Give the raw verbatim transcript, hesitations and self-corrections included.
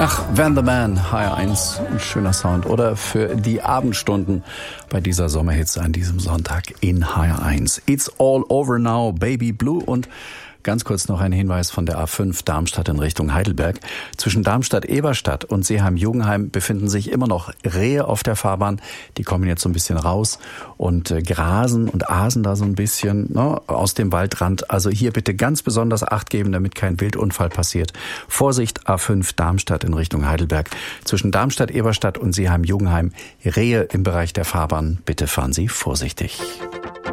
Ach, Van the Man, H R eins, ein schöner Sound. Oder für die Abendstunden bei dieser Sommerhitze an diesem Sonntag in H R eins. It's all over now, Baby Blue. Und ganz kurz noch ein Hinweis von der A fünf Darmstadt in Richtung Heidelberg. Zwischen Darmstadt-Eberstadt und Seeheim-Jugenheim befinden sich immer noch Rehe auf der Fahrbahn. Die kommen jetzt so ein bisschen raus und äh, grasen und asen da so ein bisschen, ne, aus dem Waldrand. Also hier bitte ganz besonders Acht geben, damit kein Wildunfall passiert. Vorsicht, A fünf Darmstadt in Richtung Heidelberg. Zwischen Darmstadt-Eberstadt und Seeheim-Jugenheim Rehe im Bereich der Fahrbahn. Bitte fahren Sie vorsichtig.